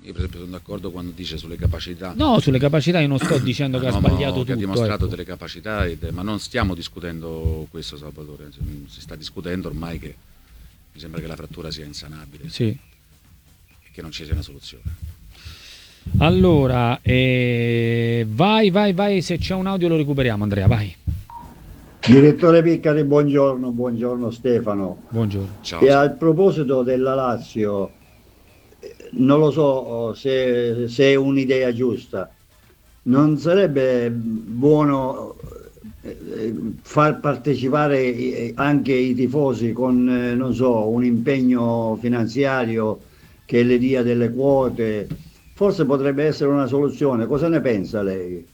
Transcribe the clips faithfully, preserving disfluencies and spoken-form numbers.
Io per esempio sono d'accordo quando dice sulle capacità. No, sulle capacità io non sto dicendo che ha sbagliato tutto. Che ha dimostrato ecco. delle capacità, ed, ma non stiamo discutendo questo, Salvatore. Si sta discutendo ormai che mi sembra che la frattura sia insanabile. Sì. E che non ci sia una soluzione. Allora, eh, vai, vai, vai, se c'è un audio lo recuperiamo, Andrea, vai. Direttore Piccari, buongiorno, buongiorno Stefano. Buongiorno. Ciao. E a proposito della Lazio, non lo so se, se è un'idea giusta, non sarebbe buono far partecipare anche i tifosi con, non so, un impegno finanziario che le dia delle quote? Forse potrebbe essere una soluzione. Cosa ne pensa lei?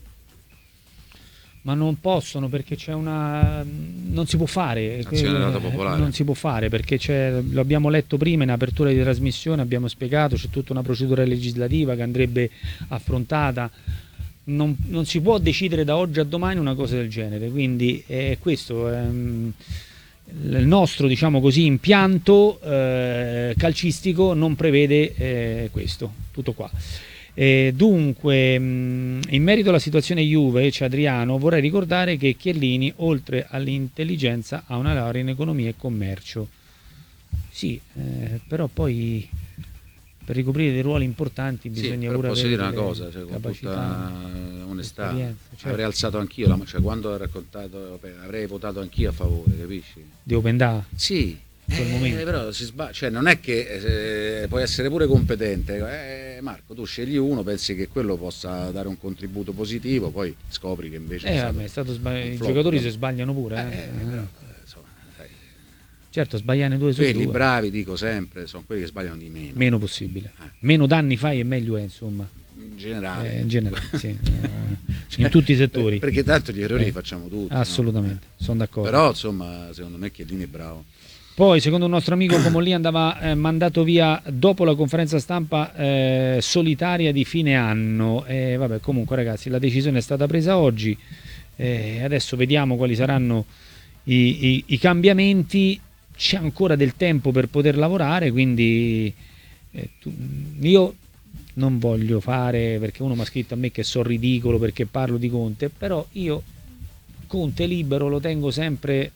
Ma non possono, perché c'è una... non si può fare. Azionariato popolare. Non si può fare perché c'è, lo abbiamo letto prima in apertura di trasmissione, abbiamo spiegato, c'è tutta una procedura legislativa che andrebbe affrontata. Non, non si può decidere da oggi a domani una cosa del genere, quindi è questo. Ehm, il nostro, diciamo così, impianto eh, calcistico non prevede eh, questo, tutto qua. Eh, dunque, mh, in merito alla situazione Juve, c'è Adriano, vorrei ricordare che Chiellini, oltre all'intelligenza, ha una laurea in economia e commercio. Sì, eh, però poi per ricoprire dei ruoli importanti bisogna sì, pure posso avere dire una delle cosa, cioè, con capacità, tutta onestà, certo. avrei alzato anch'io la, cioè, quando ho raccontato, avrei votato anch'io a favore, capisci? Di Open Da? Sì. Eh, però si sbaglia, cioè non è che eh, puoi essere pure competente, eh, Marco, tu scegli uno, pensi che quello possa dare un contributo positivo, poi scopri che invece eh, è stato, vabbè, è stato sbagli- i flop, giocatori no? si sbagliano pure, eh. Eh, Eh. però, insomma, sai, certo, sbagliare due su quelli due, bravi, dico sempre, sono quelli che sbagliano di meno, meno possibile, Eh. meno danni fai e meglio è, insomma, in generale, eh, in generale, sì. eh, in tutti i settori, perché tanto gli errori Eh, li facciamo tutti, assolutamente, no? sono d'accordo. Però insomma secondo me Chiellini è bravo. Poi, secondo un nostro amico, Comolli andava eh, mandato via dopo la conferenza stampa eh, solitaria di fine anno. Eh, vabbè, comunque, ragazzi, la decisione è stata presa oggi. Eh, adesso vediamo quali saranno i, i, i cambiamenti. C'è ancora del tempo per poter lavorare, quindi eh, tu, io non voglio fare, perché uno mi ha scritto a me che so ridicolo perché parlo di Conte, però io Conte libero lo tengo sempre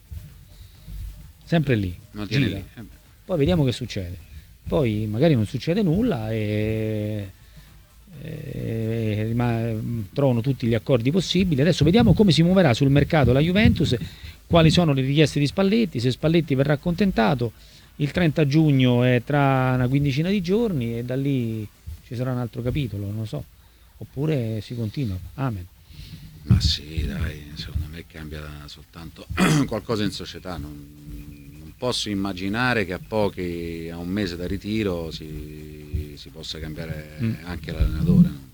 sempre lì, Non tieni gira. lì. Eh, Poi vediamo che succede, poi magari non succede nulla e, e rim- trovano tutti gli accordi possibili. Adesso vediamo come si muoverà sul mercato la Juventus, quali sono le richieste di Spalletti, se Spalletti verrà accontentato. Il trenta giugno è tra una quindicina di giorni e da lì ci sarà un altro capitolo, non lo so, oppure si continua. Amen. Ma sì, dai, secondo me cambia soltanto qualcosa in società. Non, non posso immaginare che a pochi, a un mese da ritiro, si, si possa cambiare Mm. anche l'allenatore. No?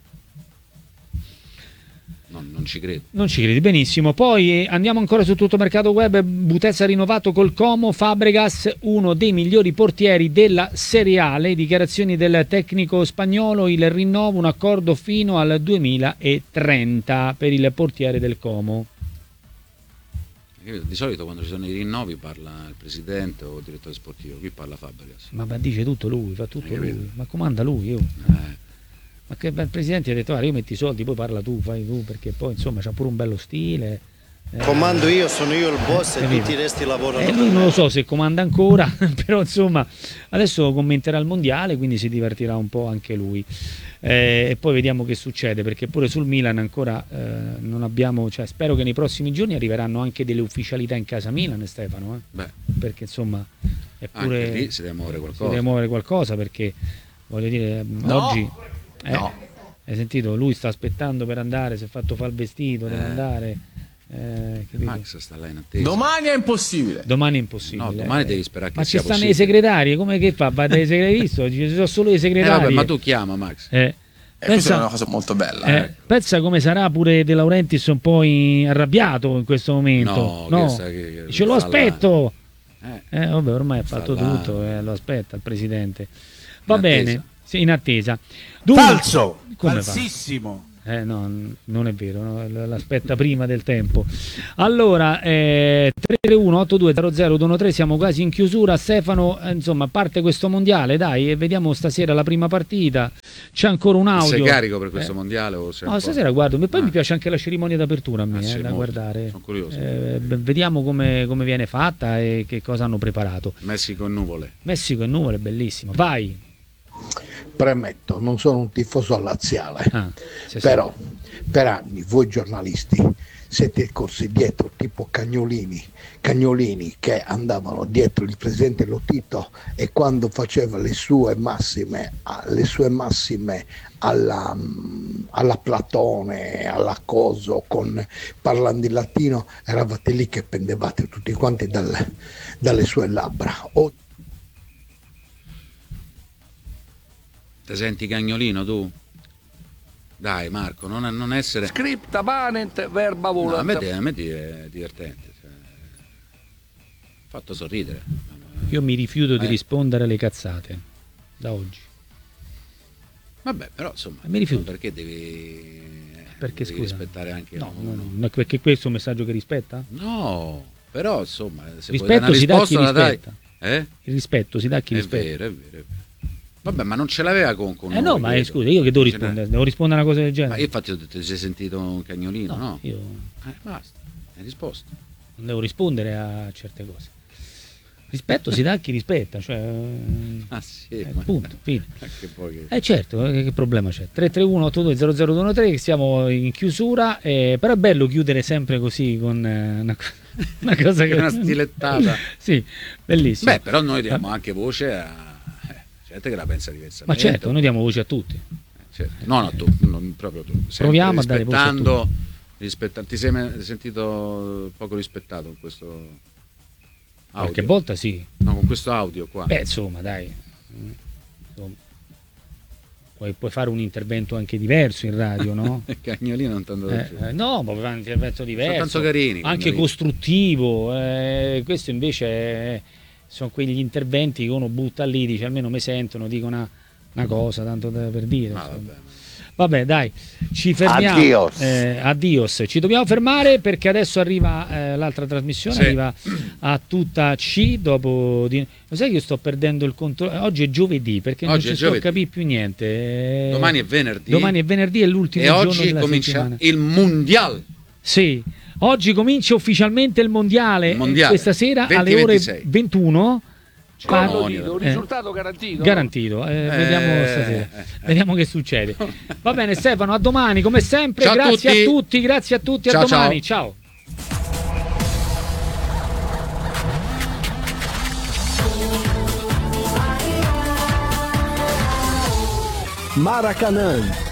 Non, non ci credo. Non ci credi, benissimo. Poi eh, andiamo ancora su tutto mercato web. Butezza rinnovato col Como, Fabregas uno dei migliori portieri della Serie A. Le dichiarazioni del tecnico spagnolo, il rinnovo, un accordo fino al duemilatrenta per il portiere del Como. Di solito quando ci sono i rinnovi parla il presidente o il direttore sportivo, qui parla Fabregas. Ma, ma dice tutto lui, fa tutto Hai lui, capito? ma comanda lui, io. Eh, Ma che il presidente ha detto guarda, io metti i soldi, poi parla tu, fai tu, perché poi insomma c'ha pure un bello stile. Eh, Comando io, sono io il boss e capito? tutti i resti lavorano. E lui non lo so se comanda ancora, però insomma adesso commenterà il mondiale, quindi si divertirà un po' anche lui. Eh, e poi vediamo che succede, perché pure sul Milan ancora eh, non abbiamo, cioè spero che nei prossimi giorni arriveranno anche delle ufficialità in casa Milan, Stefano, eh? beh, Perché insomma è pure anche lì si deve muovere si qualcosa. deve muovere qualcosa, perché voglio dire No, oggi eh, no. hai sentito, lui sta aspettando per andare, si è fatto fare il vestito, deve Eh. andare, eh, capito? Max sta là in attesa. Domani è impossibile. Domani è impossibile. No, domani eh. devi sperare che Ma ci sia stanno possibile. le segretarie, come che fa? Va dai segretari, visto? Ci sono solo le Eh, segretarie. vabbè, ma tu chiama Max. Eh. E questa è una Pensa, cosa molto bella. eh, eh. pensa come sarà pure De Laurentiis un po' in- arrabbiato in questo momento. No, che sta- che- che Ce lo sta là. aspetto. Eh, Eh, vabbè, ormai ha Sta fatto là. tutto, eh, lo aspetta il presidente. Va In bene, attesa. sì, in attesa. Dunque- Falso, Come fa? falsissimo. Eh, no, non è vero, no? L'aspetta prima del tempo. Allora, eh, tre tre uno otto due zero zero due uno tre, siamo quasi in chiusura. Stefano, eh, insomma, parte questo mondiale, dai, e vediamo stasera la prima partita. C'è ancora un audio. Sei carico per questo eh. mondiale? O sei no, stasera guardo, e poi ah. mi piace anche la cerimonia d'apertura a me, ah, sì, eh, da molto. guardare. Sono curioso. Eh, vediamo come, come viene fatta e che cosa hanno preparato. Messico e nuvole. Messico e nuvole, bellissimo. Vai. Premetto, non sono un tifoso laziale, ah, sì, però sì. per anni voi giornalisti siete corsi dietro tipo cagnolini, cagnolini che andavano dietro il presidente Lotito e quando faceva le sue massime, le sue massime alla, alla Platone, alla Coso, con, parlando in latino, eravate lì che pendevate tutti quanti dalle, dalle sue labbra. O- Ti senti cagnolino tu? Dai Marco, non, non essere... Scripta panent verba volant. No, a me, a me è divertente. Cioè... Fatto sorridere. Io mi rifiuto eh. di rispondere alle cazzate, da oggi. Vabbè, però insomma, mi rifiuto. Perché devi, perché, devi scusa? rispettare anche... No, uno? no, no, perché questo è un messaggio che rispetta? No, però insomma... Se rispetto si dà a chi rispetta. Dai, eh? Il rispetto si dà a chi è rispetta. Vero, è vero, è vero. Vabbè, ma non ce l'aveva con, con Eh noi, no, ma credo. scusa, io che devo rispondere? Devo rispondere a una cosa del genere? Ma io infatti ho detto, ti sei sentito un cagnolino, no? no? Io Eh, basta, hai risposto. non devo rispondere a certe cose. Rispetto si dà a chi rispetta, cioè... Ah sì, eh, ma... punto, fine. Anche poi che... Eh certo, che, che problema c'è? tre tre uno otto due zero zero due uno tre, che siamo in chiusura, eh, però è bello chiudere sempre così con eh, una, una cosa che... una stilettata. Sì, bellissimo. Beh, però noi diamo anche voce a... gente che la pensa diversamente. Ma certo, noi diamo voce a tutti. Eh, certo. No, no, tu, non proprio tu. Sempre Proviamo a dare voce a rispettando, rispetta- ti sei me- sentito poco rispettato con questo audio? Qualche volta sì. No, con questo audio qua. Beh, insomma, dai. Insomma, puoi, puoi fare un intervento anche diverso in radio, no? Il cagnolino non tanto eh, eh, no, ma puoi fare un intervento diverso. Sono tanto carini. Anche cagnolini. costruttivo. Eh, questo invece è... sono quegli interventi che uno butta lì, dice almeno mi sentono, dico una, una cosa, tanto da, per dire. Ah, vabbè. Vabbè, dai, ci fermiamo. Addios. Eh, addios. Ci dobbiamo fermare perché adesso arriva eh, l'altra trasmissione, Sì. arriva a tutta C. Dopo di... Lo sai che io sto perdendo il controllo? Oggi è giovedì perché Oggi non ci è sto giovedì. a capire più niente. Eh, Domani è venerdì. Domani è venerdì, è l'ultimo e giorno oggi della comincia settimana. il mondiale. Sì, oggi comincia ufficialmente il mondiale, Il mondiale. questa sera venti alle ore ventisei. ventuno. Cerimonia. Garantito, un Eh. risultato garantito. Garantito, eh, Eh, vediamo stasera, eh, eh. vediamo che succede. Va bene Stefano, a domani come sempre, Ciao a grazie a tutti. tutti, grazie a tutti, a Ciao, domani, ciao. Maracanã